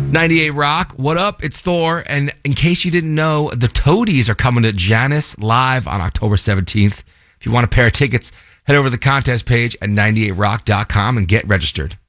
98 Rock, what up? It's Thor. And in case you didn't know, the Toadies are coming to Janice live on October 17th. If you want a pair of tickets, head over to the contest page at 98rock.com and get registered.